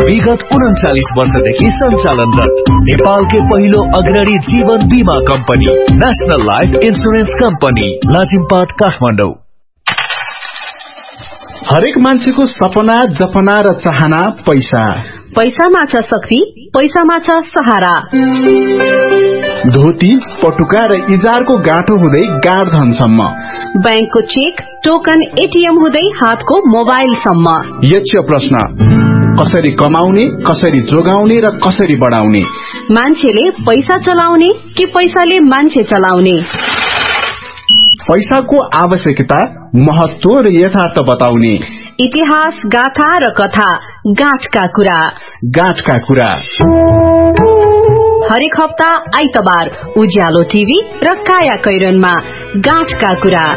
विगत 39 वर्षदेखि सञ्चालनरत नेपालकै पहिलो अग्रणी जीवन बीमा company national life insurance company Lazimpat Kathmandu. हरेक मान्छेको सपना, जपना र चाहना पैसा। पैसामा छ शक्ति, पैसामा छ सहारा। धोती, पटुका र इजारको गाँठो हुँदै गाडधनसम्म, बैंकको चेक, टोकन, एटीएम हुँदै हातको मोबाइलसम्म। यक्ष प्रश्न, कसरी कमाउने, कसरी जोगाउने र कसरी बढाउने? मान्छेले पैसा चलाउने कि पैसाले मान्छे चलाउने? पैसाको आवश्यकता, महत्व र यथार्थ बताउने। इतिहास, गाथा र कथा, गाँठका कुरा। गाँठका कुरा हरेक हप्ता आइतबार उज्यालो टिभी र काया कैरनमा गाँठका कुरा।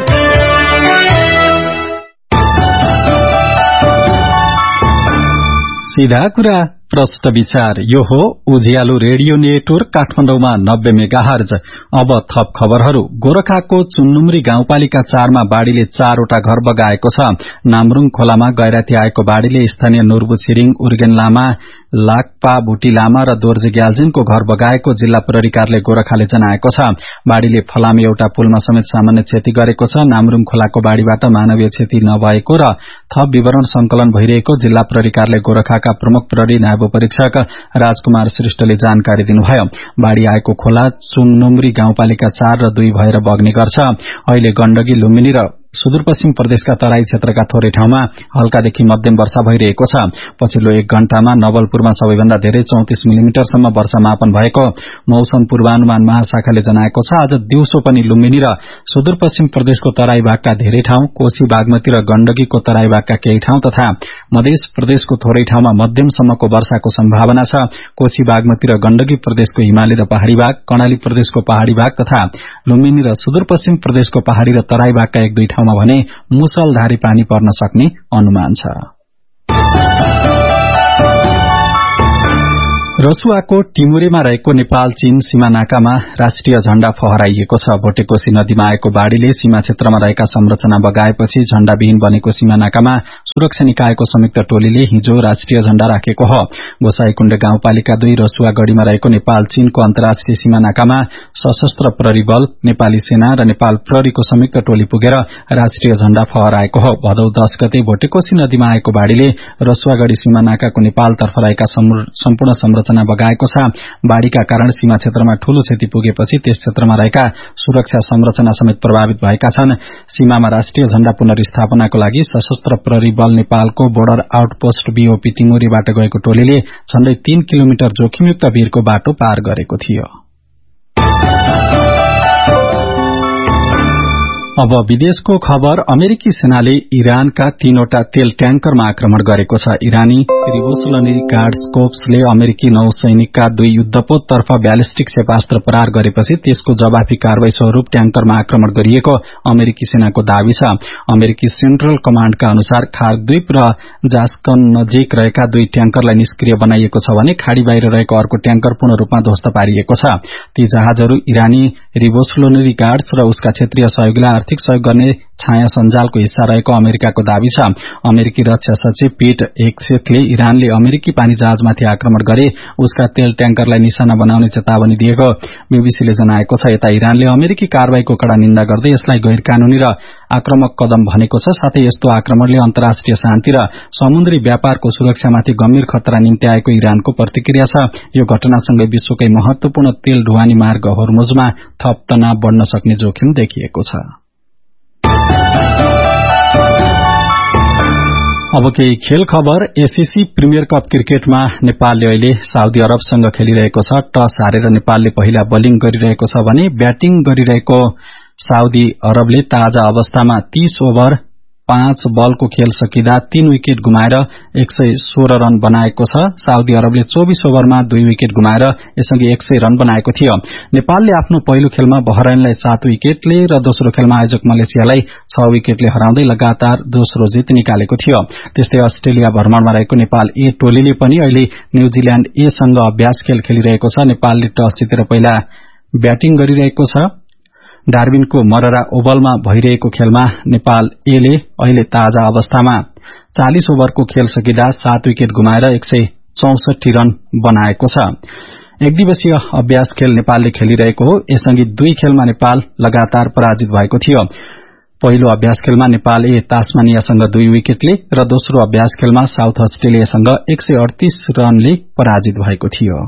सीधा कुरा, प्रष्ट विचार। यो हो उज्यालो रेडियो नेटवर्क काठमाडौँमा 90 मेगाहर्ज। अब थप खबरहरू। गोरखाको चुन्नुमरी गाउँपालिका 4 मा बाढ़ीले 4 वटा घर बगाएको छ। नामरुङ खोलामा गैराती आएको बाढ़ीले स्थानीय नुर्बु छिरिङ, उर्गेन लामा, लाक्पा भुटी लामा र दोर्जे ग्याल्जिनको घर बगाएको जिल्ला प्रहरी कार्यालय गोरखाले जनाएको छ। बाढ़ीले फलामे एउटा पुलमा समेत सामान्य क्षति गरेको छ। नामरुङ खोलाको बाढ़ीबाट मानवीय क्षति नभएको र थप विवरण संकलन भइरहेको जिल्ला प्रहरी कार्यालय गोरखाका प्रमुख प्रहरी परीक्षक राजकुमार श्रेष्ठले जानकारी दिनुभयो। बाढ़ी आएको खोला चुन्नुमरी गाउँपालिका 4 र 2 भएर बग्ने गर्छ। अहिले गण्डकी, लुम्बिनी र सुदूरपश्चिम प्रदेशका तराई क्षेत्रका थोरै ठाउँमा हल्कादेखि मध्यम वर्षा भइरहेको छ। पछिल्लो 1 घण्टामा नवलपुरमा सबैभन्दा धेरै 34 मिलिमिटरसम्म वर्षा मापन भएको मौसम पूर्वानुमान महाशाखाले जनाएको छ। आज दिउँसो पनि लुम्बिनी र सुदूरपश्चिम प्रदेशको तराई भागका धेरै ठाउँ, कोशी, बागमती र गण्डकीको तराई भागका केही ठाउँ तथा मध्य प्रदेशको थोरै ठाउँमा मध्यमसम्मको वर्षाको सम्भावना छ। कोशी, बागमती र गण्डकी प्रदेशको हिमाली र पहाड़ी भाग, कर्णाली प्रदेशको पहाड़ी भाग तथा लुम्बिनी र सुदूरपश्चिम प्रदेशको पहाड़ी र तराई भागका 1-2 ठाउँमा भने मुसलधारी पानी पर्न सक्ने अनुमान छ। रसुवाको टिमुरेमा रहेको नेपाल चीन सीमा नाकामा राष्ट्रिय झण्डा फहराइएको छ। भोटेकोशी नदीमा आएको बाढ़ीले सीमा क्षेत्रमा रहेका संरचना बगाएपछि झण्डाविहीन बनेको सीमा नाकामा सुरक्षा निकायको संयुक्त टोलीले हिजो राष्ट्रिय झण्डा राखेको हो। गोसाईकुण्ड गाउँपालिका 2 रसुवा गढ़ीमा रहेको नेपाल चीनको अन्तर्राष्ट्रिय सीमा नाकामा सशस्त्र प्रहरी बल, नेपाली सेना र नेपाल प्रहरीको संयुक्त टोली पुगेर राष्ट्रिय झण्डा फहराएको हो। भदौ 10 गते भोटेकोशी नदीमा आएको बाढ़ीले रसुवागढ़ी सीमा नाकाको नेपालतर्फ रहेका सम्पूर्ण संरचना बगाएको छ। बाढ़ीका कारण सीमा क्षेत्रमा ठूलो क्षति पुगेपछि त्यस क्षेत्रमा रहेका सुरक्षा संरचना समेत प्रभावित भएका छन्। सीमामा राष्ट्रिय झण्डा पुनर्स्थापनाको लागि सशस्त्र प्रहरी बल नेपालको बोर्डर आउटपोस्ट बीओपी टिमुरेबाट गएको टोलीले झण्डै 3 किलोमिटर जोखिमयुक्त भिरको बाटो पार गरेको थियो। अब विदेशको खबर। अमेरिकी सेनाले इरानका 3 वटा तेल ट्याङ्करमा आक्रमण गरेको छ। इरानी रिभोल्युसनरी गार्ड्स कोर्प्सले अमेरिकी नौसैनिकका 2 युद्धपोततर्फ ब्यालिस्टिक क्षेपास्त्र प्रहार गरेपछि त्यसको जवाफी कारवाही स्वरूप ट्याङ्करमा आक्रमण गरिएको अमेरिकी सेनाको दावी छ। अमेरिकी सेन्ट्रल कमाण्डका अनुसार खार्क द्वीप र जास्कन नजिक रहेका 2 ट्याङ्करलाई निष्क्रिय बनाइएको छ भने खाड़ी बाहिर रहेको अर्को ट्याङ्कर पूर्ण रूपमा ध्वस्त पारिएको छ। ती जहाजहरू इरानी रिभोल्युसनरी गार्ड्स र उसका क्षेत्रीय सहयोगीलाई आर्थिक सहयोग गर्ने छाया सञ्जालको हिस्सा रहेको अमेरिकाको दावी छ। अमेरिकी रक्षा सचिव पीट हेग्सेथले इरानले अमेरिकी पानी जहाजमाथि आक्रमण गरे उसका तेल ट्याङ्करलाई निशाना बनाउने चेतावनी दिएको बीबीसीले जनाएको छ। यता इरानले अमेरिकी कारवाहीको कड़ा निन्दा गर्दै यसलाई गैर कानूनी र आक्रमक कदम भनेको छ। साथै यस्तो आक्रमणले अन्तर्राष्ट्रिय शान्ति र समुद्री व्यापारको सुरक्षामाथि गम्भीर खतरा निम्ति आएको इरानको प्रतिक्रिया छ। यो घटनासँगै विश्वकै महत्वपूर्ण तेल ढुवानी मार्ग होर्मुजमा थप तनाव बढ्न सक्ने जोखिम देखिएको छ। अब केही खेल खबर। एससीसी प्रिमियर कप क्रिकेटमा नेपालले अहिले साउदी अरबसँग खेलिरहेको छ। टस हारेर नेपालले पहिला बोलिङ गरिरहेको छ भने ब्याटिङ गरिरहेको साउदी अरबले ताजा अवस्थामा 30 ओभर 5 बलको खेल सकिँदा 3 विकेट गुमाएर 116 रन बनाएको छ। साउदी अरबले 24 ओभरमा 2 विकेट गुमाएर यसअघि 100 रन बनाएको थियो। नेपालले आफ्नो पहिलो खेलमा बहराइनलाई 7 विकेटले र दोस्रो खेलमा आयोजक मलेसियालाई 6 विकेटले हराउँदै लगातार दोस्रो जित निकालेको थियो। त्यस्तै अस्ट्रेलिया भ्रमणमा रहेको नेपाल ए टोलीले पनि अहिले न्यूजील्याण्ड ए सँग अभ्यास खेल खेलिरहेको छ। नेपालले टस जितेर पहिला ब्याटिङ गरिरहेको छ। डार्बिनको मररा ओभलमा भइरहेको खेलमा नेपाल एले अहिले ताजा अवस्थामा 40 ओभरको खेल सकिँदा 7 विकेट गुमाएर 64 रन बनाएको छ। एक दिवसीय अभ्यास खेल नेपालले खेलिरहेको हो। यसअघि 2 खेलमा नेपाल लगातार पराजित भएको थियो। पहिलो अभ्यास खेलमा नेपाल तास्मानियासँग 2 विकेटले र दोस्रो अभ्यास खेलमा साउथ अस्ट्रेलियासँग 138 रनले पराजित भएको थियो।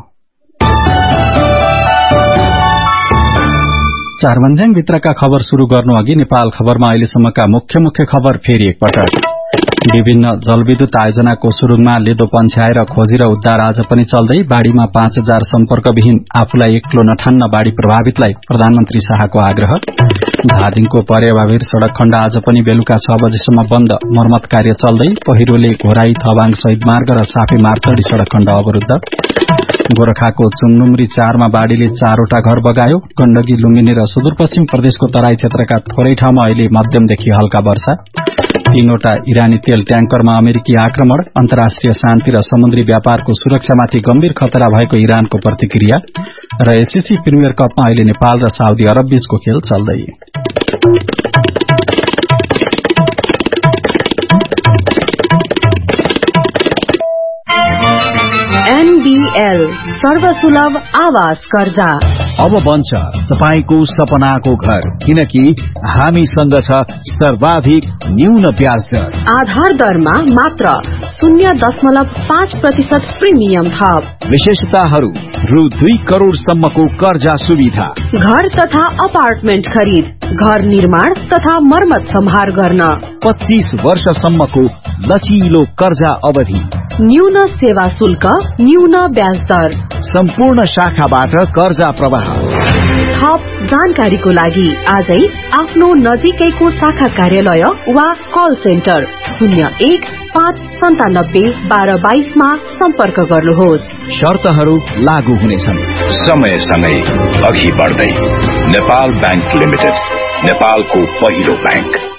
चारमन्ज्याङ भित्रका खबर शुरू गर्नु अघि नेपाल खबरमा अहिलेसम्मका मुख्य खबर फेरि एकपटक। विभिन्न जलविद्युत आयोजनाको सुरुङमा लेदो पन्छ्याएर खोजी र उद्धार आज पनि चल्दै। बाढ़ीमा 5000 सम्पर्कविहीन आफूलाई एक्लो नठान्न बाढ़ी प्रभावितलाई प्रधानमन्त्री शाहको आग्रह। धादिङको पर्यावाभिर सड़क खण्ड आज पनि बेलुका 6 बजेसम्म बन्द, मर्मत कार्य चल्दै। पहिरोले घोराई, थबाङ शहीद मार्ग र साफे मार्तडी सड़क खण्ड अवरुद्ध। गोरखाको चुन्नुमरी 4 मा बाढ़ीले 4 वटा घर बगायो। गण्डकी, लुम्बिनी र सुदूरपश्चिम प्रदेशको तराई क्षेत्रका थोरै ठाउँमा अहिले मध्यमदेखि हल्का वर्षा। 3 वटा इरानी तेल ट्याङ्करमा अमेरिकी आक्रमण। अन्तर्राष्ट्रिय शान्ति र समुद्री व्यापारको सुरक्षामाथि गम्भीर खतरा भएको इरानको प्रतिक्रिया। र एससीसी प्रिमियर कपमा अहिले नेपाल र साउदी अरब बीचको खेल चल्दै। NBL सर्वसुलभ आवास कर्जा अब बन्छ तपाईको सपनाको घर, किनकि हामीसँग छ सर्वाधिक न्यून ब्याज दर। आधार दरमा मात्र 0.5% प्रिमियम थप। विशेषताहरू रु 2 करोड़ सम्मको कर्जा सुविधा। घर तथा अपार्टमेन्ट खरिद, घर निर्माण तथा मर्मत सम्हार गर्न 25 वर्षसम्मको लचिलो कर्जा अवधि। न्यून सेवा शुल्क, न्यून ब्याज दर। सम्पूर्ण शाखाबाट कर्जा प्रवाह। थप जानकारीको लागि आजै आफ्नो नजिकैको शाखा कार्यालय वा कल सेन्टर 01-597-1222 मा सम्पर्क गर्नुहोस्। शर्तहरू लागू हुनेछन्। समय अघि बढ्दै नेपाल बैंक लिमिटेड, नेपालको पहिलो बैंक।